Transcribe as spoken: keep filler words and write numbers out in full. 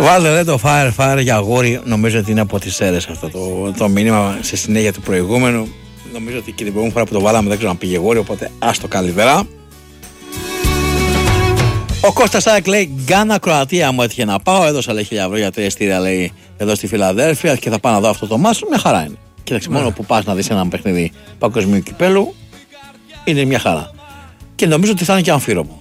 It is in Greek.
Βάλτε λέει το fire fire για αγόρι. Νομίζω ότι είναι από τις αίρες αυτό το, το μήνυμα σε συνέχεια του προηγούμενου. Νομίζω ότι και την προηγούμενη φορά που το βάλαμε δεν ξέρω αν πήγε αγόρι, οπότε άστο καλύτερα. Ο Κώστας Σάκ λέει: Γκάνα Κροατία μου έτυχε να πάω. Έδωσα λέει χίλια ευρώ για τρία ειστήρια λέει εδώ στη Φιλαδέλφια και θα πάω να δω αυτό το μάσο. Μια χαρά είναι. Κοίταξε, yeah. μόνο που πας να δεις ένα παιχνίδι παγκοσμίου κυπέλου είναι μια χαρά. Και νομίζω ότι θα είναι και αμφίροπο.